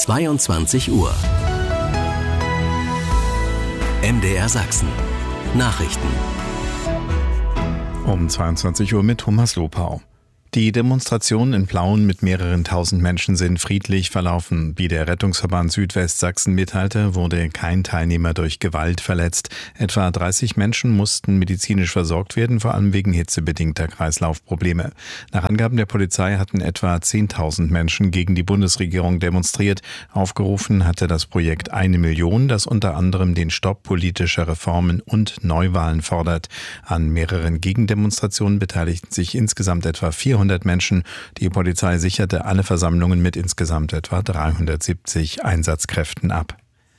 22 Uhr. MDR Sachsen. Nachrichten. Um 22 Uhr mit Thomas Lopau. Die Demonstrationen in Plauen mit mehreren tausend Menschen sind friedlich verlaufen. Wie der Rettungsverband Südwestsachsen mitteilte, wurde kein Teilnehmer durch Gewalt verletzt. Etwa 30 Menschen mussten medizinisch versorgt werden, vor allem wegen hitzebedingter Kreislaufprobleme. Nach Angaben der Polizei hatten etwa 10.000 Menschen gegen die Bundesregierung demonstriert. Aufgerufen hatte das Projekt 1 Million, das unter anderem den Stopp politischer Reformen und Neuwahlen fordert. An mehreren Gegendemonstrationen beteiligten sich insgesamt etwa 400 Menschen. Die Polizei sicherte alle Versammlungen mit insgesamt etwa 370 Einsatzkräften ab.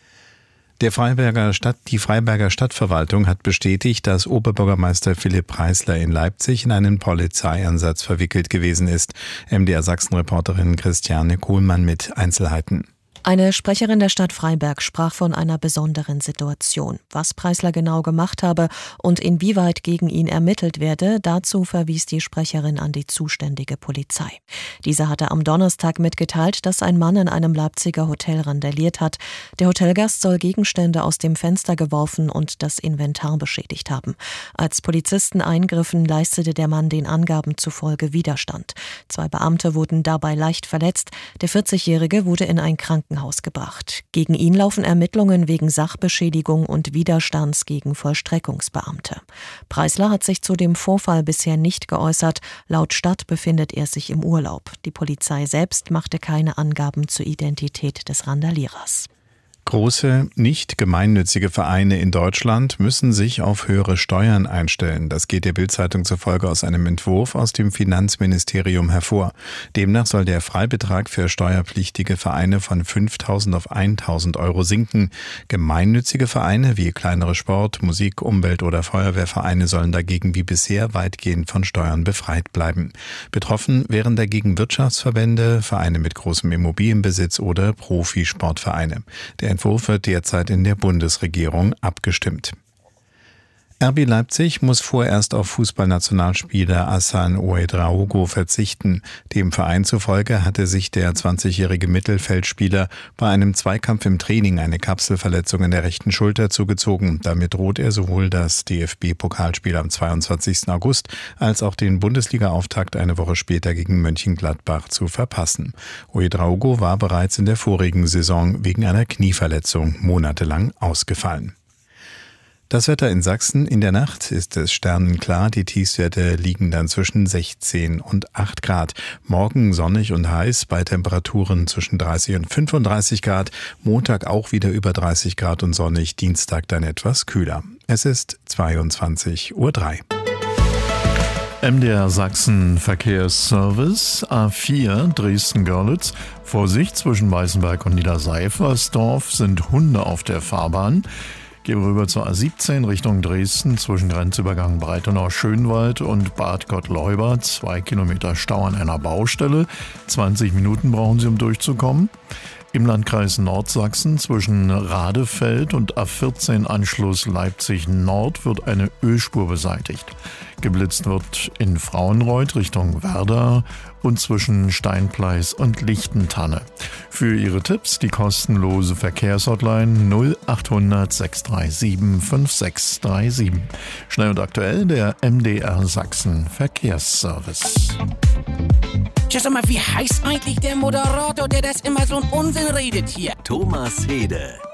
Die Freiberger Stadtverwaltung hat bestätigt, dass Oberbürgermeister Philipp Preisler in Leipzig in einen Polizeieinsatz verwickelt gewesen ist. MDR Sachsen-Reporterin Christiane Kohlmann mit Einzelheiten. Eine Sprecherin der Stadt Freiberg sprach von einer besonderen Situation. Was Preisler genau gemacht habe und inwieweit gegen ihn ermittelt werde, dazu verwies die Sprecherin an die zuständige Polizei. Diese hatte am Donnerstag mitgeteilt, dass ein Mann in einem Leipziger Hotel randaliert hat. Der Hotelgast soll Gegenstände aus dem Fenster geworfen und das Inventar beschädigt haben. Als Polizisten eingriffen, leistete der Mann den Angaben zufolge Widerstand. 2 Beamte wurden dabei leicht verletzt. Der 40-Jährige wurde in ein Krankenhaus gebracht. Gegen ihn laufen Ermittlungen wegen Sachbeschädigung und Widerstands gegen Vollstreckungsbeamte. Preisler hat sich zu dem Vorfall bisher nicht geäußert. Laut Stadt befindet er sich im Urlaub. Die Polizei selbst machte keine Angaben zur Identität des Randalierers. Große, nicht gemeinnützige Vereine in Deutschland müssen sich auf höhere Steuern einstellen. Das geht der Bild-Zeitung zufolge aus einem Entwurf aus dem Finanzministerium hervor. Demnach soll der Freibetrag für steuerpflichtige Vereine von 5.000 auf 1.000 Euro sinken. Gemeinnützige Vereine wie kleinere Sport-, Musik-, Umwelt- oder Feuerwehrvereine sollen dagegen wie bisher weitgehend von Steuern befreit bleiben. Betroffen wären dagegen Wirtschaftsverbände, Vereine mit großem Immobilienbesitz oder Profisportvereine. Der Entwurf wird derzeit in der Bundesregierung abgestimmt. RB Leipzig muss vorerst auf Fußballnationalspieler Hassan Ouedraogo verzichten. Dem Verein zufolge hatte sich der 20-jährige Mittelfeldspieler bei einem Zweikampf im Training eine Kapselverletzung in der rechten Schulter zugezogen. Damit droht er sowohl das DFB-Pokalspiel am 22. August als auch den Bundesliga-Auftakt eine Woche später gegen Mönchengladbach zu verpassen. Ouedraogo war bereits in der vorigen Saison wegen einer Knieverletzung monatelang ausgefallen. Das Wetter in Sachsen: In der Nacht ist es sternenklar. Die Tiefstwerte liegen dann zwischen 16 und 8 Grad. Morgen sonnig und heiß bei Temperaturen zwischen 30 und 35 Grad. Montag auch wieder über 30 Grad und sonnig. Dienstag dann etwas kühler. Es ist 22:03 Uhr. MDR Sachsen Verkehrsservice A4 Dresden-Görlitz. Vorsicht, zwischen Weißenberg und Niederseifersdorf sind Hunde auf der Fahrbahn. Gehen wir rüber zur A17 Richtung Dresden zwischen Grenzübergang Breitenau-Schönwald und Bad Gottleuba. 2 Kilometer Stau an einer Baustelle. 20 Minuten brauchen Sie, um durchzukommen. Im Landkreis Nordsachsen zwischen Radefeld und A14 Anschluss Leipzig-Nord wird eine Ölspur beseitigt. Geblitzt wird in Frauenreuth Richtung Werder und zwischen Steinpleis und Lichtentanne. Für Ihre Tipps die kostenlose Verkehrshotline 0800 637 5637. Schnell und aktuell der MDR Sachsen Verkehrsservice. Ja, sag mal, wie heißt eigentlich der Moderator, der das immer so einen Unsinn redet hier? Thomas Hede.